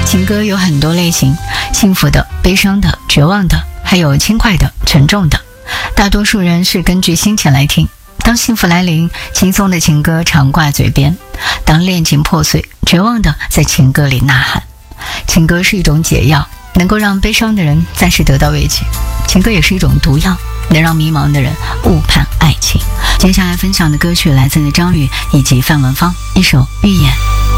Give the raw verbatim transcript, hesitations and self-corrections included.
情歌有很多类型，幸福的、悲伤的、绝望的，还有轻快的、沉重的。大多数人是根据心情来听。当幸福来临，轻松的情歌常挂嘴边；当恋情破碎，绝望的在情歌里呐喊。情歌是一种解药，能够让悲伤的人暂时得到慰藉；情歌也是一种毒药，能让迷茫的人误判爱情。接下来分享的歌曲来自张宇以及范文芳，一首《预言》。